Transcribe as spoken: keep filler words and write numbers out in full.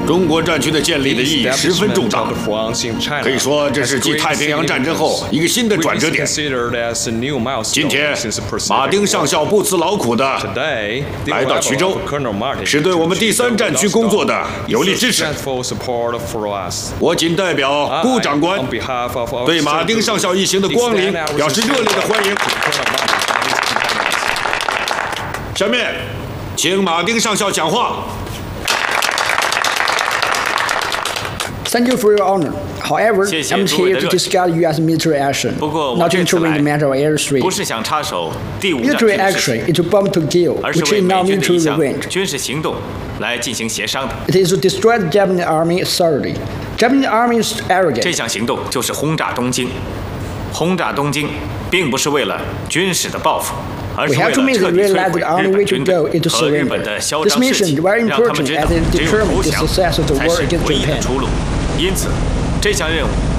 中国战区的建立的意义十分重大，可以说这是继太平洋战争后一个新的转折点。今天，马丁上校不辞劳苦的来到衢州，是对我们第三战区工作的有力支持。我仅代表顾长官对马丁上校一行的光临表示热烈的欢迎。下面，请马丁上校讲话。 Thank you for your honor. However, I'm here to discuss U S military action, not to intervene in the matter of airspace. Military action is to bomb to kill, which is not military revenge. 军事行动来进行协商的。 It is to destroy the Japanese army thoroughly. Japanese army is arrogant. 这项行动就是轰炸东京。轰炸东京，并不是为了军事的报复。 而是为了彻底摧毁日本军队和日本的嚣张士气，让他们知道只有投降才是唯一的出路。因此，这项任务